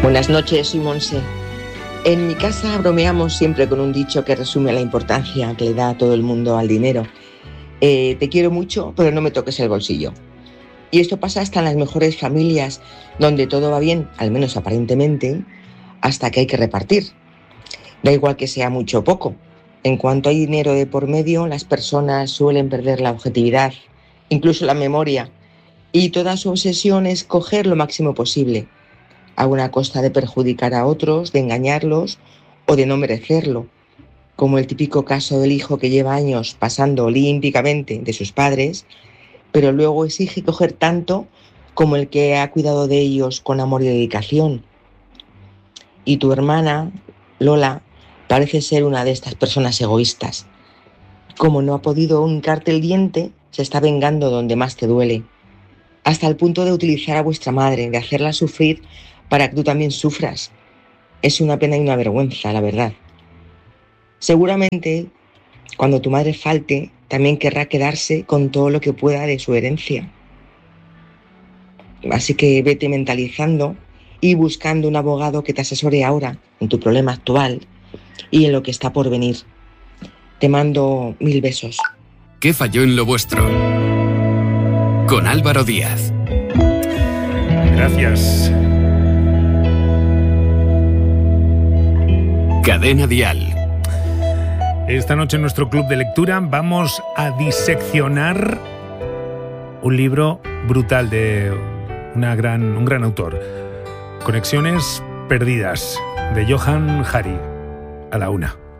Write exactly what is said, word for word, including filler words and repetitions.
Buenas noches, soy Monse. En mi casa bromeamos siempre con un dicho que resume la importancia que le da a todo el mundo al dinero. Eh, te quiero mucho, pero no me toques el bolsillo. Y esto pasa hasta en las mejores familias, donde todo va bien, al menos aparentemente, hasta que hay que repartir. Da igual que sea mucho o poco. En cuanto hay dinero de por medio, las personas suelen perder la objetividad, incluso la memoria, y toda su obsesión es coger lo máximo posible, a una costa de perjudicar a otros, de engañarlos o de no merecerlo, como el típico caso del hijo que lleva años pasando olímpicamente de sus padres, pero luego exige coger tanto como el que ha cuidado de ellos con amor y dedicación. Y tu hermana, Lola, parece ser una de estas personas egoístas. Como no ha podido hincarte el diente, se está vengando donde más te duele, hasta el punto de utilizar a vuestra madre, de hacerla sufrir para que tú también sufras. Es una pena y una vergüenza, la verdad. Seguramente, cuando tu madre falte, también querrá quedarse con todo lo que pueda de su herencia. Así que vete mentalizando y buscando un abogado que te asesore ahora en tu problema actual y en lo que está por venir. Te mando mil besos. ¿Qué falló en lo vuestro? Con Álvaro Díaz. Gracias. Cadena Dial. Esta noche en nuestro club de lectura vamos a diseccionar un libro brutal de una gran, un gran autor. Conexiones perdidas, de Johann Hari. A la una.